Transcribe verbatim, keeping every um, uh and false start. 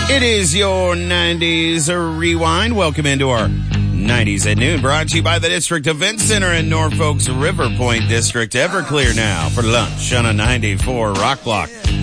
It is your nineties Rewind. Welcome into our nineties at Noon, brought to you by the District Event Center in Norfolk's River Point District. Everclear now for lunch on a ninety-four Rock Block.